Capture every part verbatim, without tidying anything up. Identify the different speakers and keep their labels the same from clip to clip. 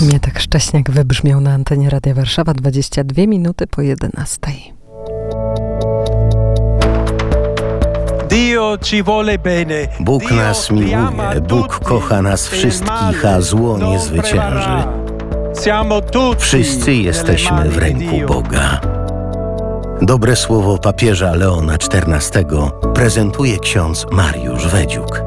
Speaker 1: Mietek Szcześniak wybrzmiał na antenie Radia Warszawa, dwadzieścia dwie minuty po jedenastej.
Speaker 2: Bóg nas miłuje, Bóg kocha nas wszystkich, a zło nie zwycięży. Wszyscy jesteśmy w ręku Boga. Dobre słowo papieża Leona czternastego prezentuje ksiądz Mariusz Wedziuk.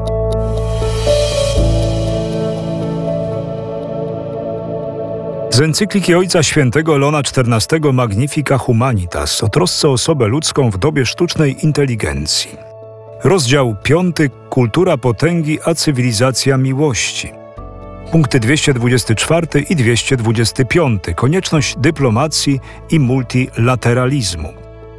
Speaker 3: Z encykliki Ojca Świętego Leona czternastego Magnifica Humanitas o trosce o osobę ludzką w dobie sztucznej inteligencji. Rozdział piąty. Kultura potęgi a cywilizacja miłości. Punkty dwieście dwudziesty czwarty i dwieście dwudziesty piąty. Konieczność dyplomacji i multilateralizmu.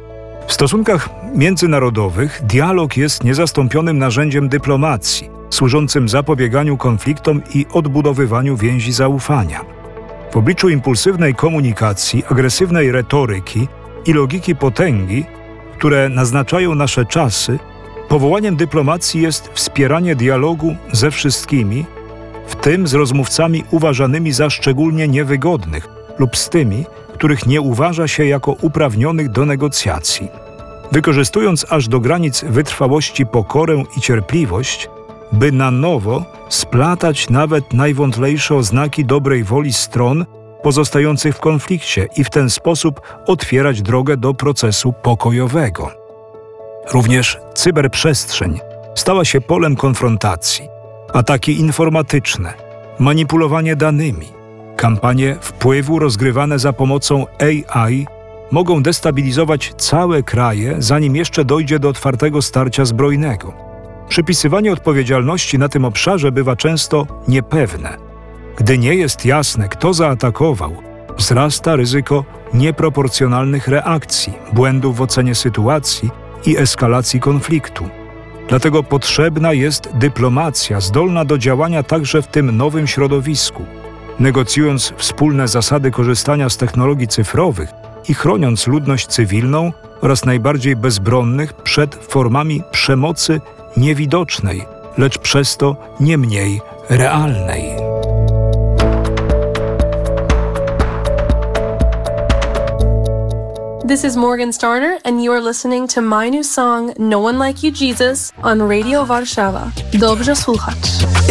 Speaker 3: W stosunkach międzynarodowych dialog jest niezastąpionym narzędziem dyplomacji, służącym zapobieganiu konfliktom i odbudowywaniu więzi zaufania. W obliczu impulsywnej komunikacji, agresywnej retoryki i logiki potęgi, które naznaczają nasze czasy, powołaniem dyplomacji jest wspieranie dialogu ze wszystkimi, w tym z rozmówcami uważanymi za szczególnie niewygodnych lub z tymi, których nie uważa się jako uprawnionych do negocjacji. Wykorzystując aż do granic wytrwałości pokorę i cierpliwość, by na nowo splatać nawet najwątlejsze oznaki dobrej woli stron pozostających w konflikcie i w ten sposób otwierać drogę do procesu pokojowego. Również cyberprzestrzeń stała się polem konfrontacji. Ataki informatyczne, manipulowanie danymi, kampanie wpływu rozgrywane za pomocą A I mogą destabilizować całe kraje, zanim jeszcze dojdzie do otwartego starcia zbrojnego. Przypisywanie odpowiedzialności na tym obszarze bywa często niepewne. Gdy nie jest jasne, kto zaatakował, wzrasta ryzyko nieproporcjonalnych reakcji, błędów w ocenie sytuacji i eskalacji konfliktu. Dlatego potrzebna jest dyplomacja zdolna do działania także w tym nowym środowisku, negocjując wspólne zasady korzystania z technologii cyfrowych i chroniąc ludność cywilną oraz najbardziej bezbronnych przed formami przemocy niewidocznej, lecz przez to nie mniej realnej.
Speaker 4: This is Morgan Starner, and you are listening to my new song, No One Like You Jesus, on Radio Warszawa. Dobrze słuchać.